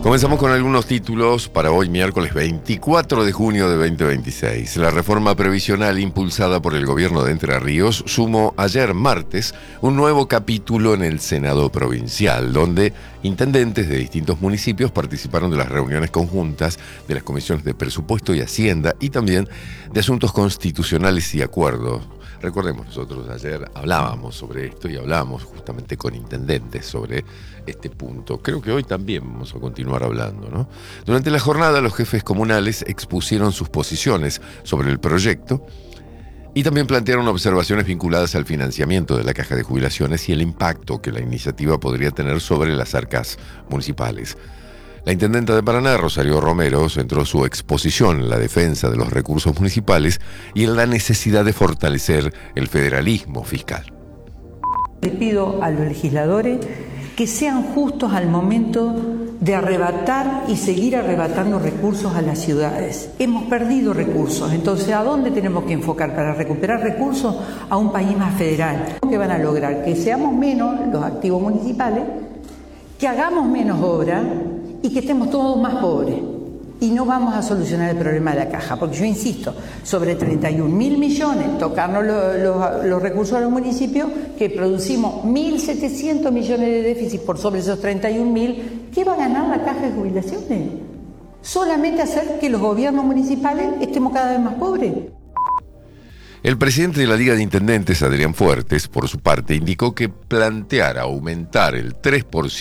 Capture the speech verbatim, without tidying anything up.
Comenzamos con algunos títulos para hoy, miércoles veinticuatro de junio de veinte veintiséis. La reforma previsional impulsada por el gobierno de Entre Ríos sumó ayer martes un nuevo capítulo en el Senado provincial, donde intendentes de distintos municipios participaron de las reuniones conjuntas de las comisiones de presupuesto y hacienda y también de asuntos constitucionales y acuerdos. Recordemos, nosotros ayer hablábamos sobre esto y hablábamos justamente con intendentes sobre este punto. Creo que hoy también vamos a continuar hablando, ¿no? Durante la jornada, los jefes comunales expusieron sus posiciones sobre el proyecto y también plantearon observaciones vinculadas al financiamiento de la Caja de Jubilaciones y el impacto que la iniciativa podría tener sobre las arcas municipales. La intendenta de Paraná, Rosario Romero, centró su exposición en la defensa de los recursos municipales y en la necesidad de fortalecer el federalismo fiscal. Le pido a los legisladores que sean justos al momento de arrebatar y seguir arrebatando recursos a las ciudades. Hemos perdido recursos, entonces ¿a dónde tenemos que enfocar para recuperar recursos? A un país más federal. ¿Qué van a lograr? Que seamos menos los activos municipales, que hagamos menos obra y que estemos todos más pobres. Y no vamos a solucionar el problema de la caja, porque yo insisto, sobre treinta y un mil millones, tocarnos los, los, los recursos a los municipios, que producimos mil setecientos millones de déficit por sobre esos treinta y un mil, ¿qué va a ganar la Caja de Jubilaciones? Solamente hacer que los gobiernos municipales estemos cada vez más pobres. El presidente de la Liga de Intendentes, Adrián Fuertes, por su parte, indicó que plantear aumentar el tres por ciento